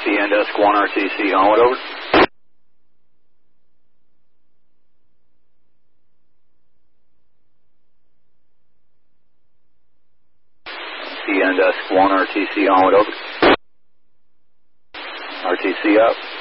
CN Desk 1 RTC, onward, over. CN Desk 1 RTC, onward, over. RTC up.